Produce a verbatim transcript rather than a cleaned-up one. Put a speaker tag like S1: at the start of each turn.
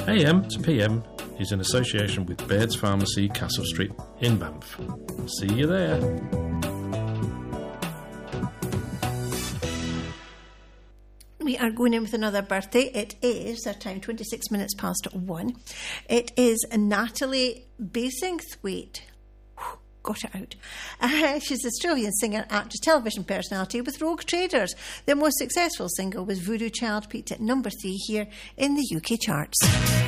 S1: A M to P M is in association with Baird's Pharmacy, Castle Street in Banff. See you there.
S2: We are going in with another birthday. It is, our time, twenty-six minutes past one. It is Natalie Basingthwaite. Got it out. Uh, she's an Australian singer, actress, television personality with Rogue Traders. Their most successful single was Voodoo Child, peaked at number three here in the U K charts.